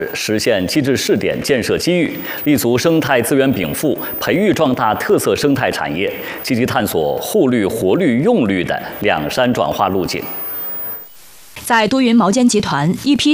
实现机制试点建设机遇，立足生态资源禀赋，培育壮大特色生态产业，积极探索护绿、活绿、用绿的两山转化路径。 在多云毛尖集团，一批